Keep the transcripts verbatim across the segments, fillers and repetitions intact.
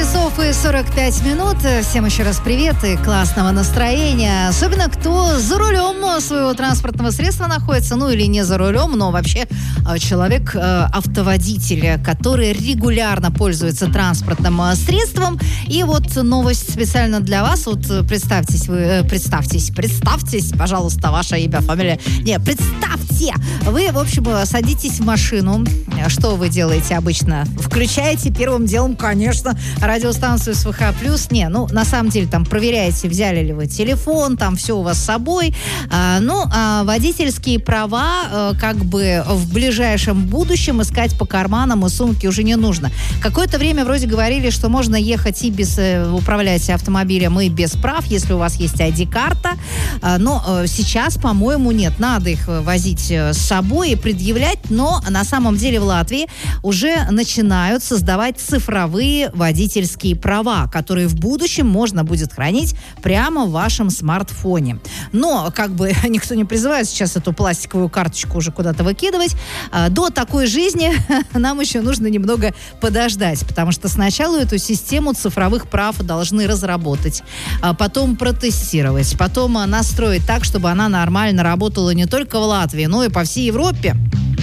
часов и сорок пять минут. Всем еще раз привет и классного настроения. Особенно кто за рулем своего транспортного средства находится, ну или не за рулем, но вообще человек, автоводитель, который регулярно пользуется транспортным средством. И вот новость специально для вас. Вот представьтесь, вы, представьтесь, представьтесь, пожалуйста, ваше имя, фамилия. Не, представьте! Вы, в общем, садитесь в машину. Что вы делаете обычно? Включаете первым делом, конечно, радиостанцию эс вэ ха плюс. Не, ну, на самом деле, там, проверяете, взяли ли вы телефон, там, все у вас с собой. А, ну, а водительские права, а, как бы, в ближайшем будущем искать по карманам и сумке уже не нужно. Какое-то время вроде говорили, что можно ехать и без, управлять автомобилем и без прав, если у вас есть ай ди-карта. А, но а, сейчас, по-моему, нет. Надо их возить с собой и предъявлять, но на самом деле в Латвии уже начинают создавать цифровые водительские права, которые в будущем можно будет хранить прямо в вашем смартфоне. Но, как бы, никто не призывает сейчас эту пластиковую карточку уже куда-то выкидывать. До такой жизни нам еще нужно немного подождать, потому что сначала эту систему цифровых прав должны разработать, потом протестировать, потом настроить так, чтобы она нормально работала не только в Латвии, но и по всей Европе.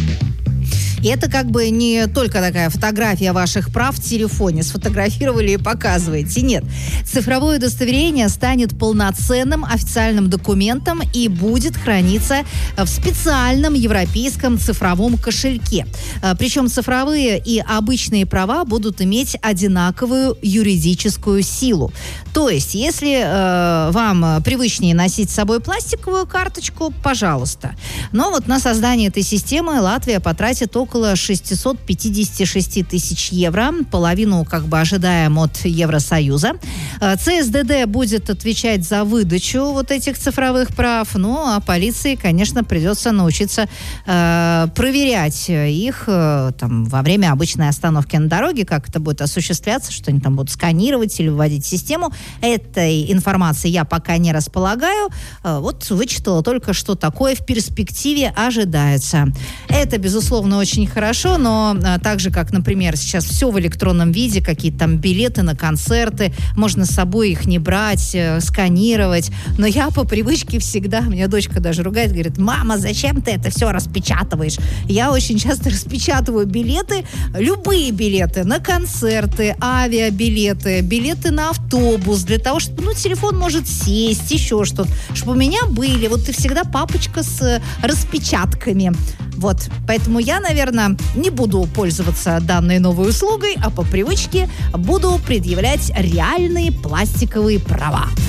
И это как бы не только такая фотография ваших прав в телефоне. Сфотографировали и показываете. Нет. Цифровое удостоверение станет полноценным официальным документом и будет храниться в специальном европейском цифровом кошельке. Причем цифровые и обычные права будут иметь одинаковую юридическую силу. То есть, если э, вам привычнее носить с собой пластиковую карточку, пожалуйста. Но вот на создание этой системы Латвия потратит около около шестьсот пятьдесят шесть тысяч евро, половину как бы ожидаем от Евросоюза. цэ эс дэ дэ будет отвечать за выдачу вот этих цифровых прав, ну а полиции, конечно, придется научиться э, проверять их э, там, во время обычной остановки на дороге, как это будет осуществляться, что они там будут сканировать или вводить в систему. Этой информации я пока не располагаю. Э, вот вычитала только, что такое в перспективе ожидается. Это, безусловно, очень хорошо, но а, так же, как, например, сейчас все в электронном виде, какие-то там билеты на концерты, можно с собой их не брать, э, сканировать. Но я по привычке всегда, меня дочка даже ругает, говорит: мама, зачем ты это все распечатываешь? Я очень часто распечатываю билеты, любые билеты на концерты, авиабилеты, билеты на автобус, для того, чтобы, ну, телефон может сесть, еще что-то, чтобы у меня были. Вот ты всегда папочка с распечатками. Вот, поэтому я, наверное, не буду пользоваться данной новой услугой, а по привычке буду предъявлять реальные пластиковые права.